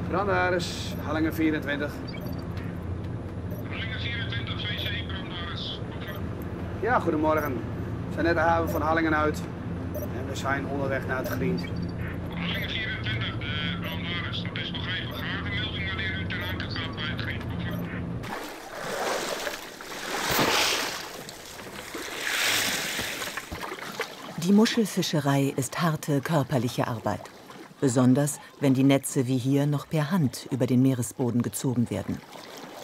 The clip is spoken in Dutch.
Brandaris, Hallingen 24. Hallingen 24, VC Brandaris. Ja, goedemorgen. We zijn net de haven van Hallingen uit. En we zijn onderweg naar het Griend. Hallingen 24, Brandaris. Dat is begrepen. Graag een melding wanneer u ten anker gaat bij het Griend. Die Muschelfischerei ist harte körperliche Arbeit. Besonders, wenn die Netze wie hier noch per Hand über den Meeresboden gezogen werden.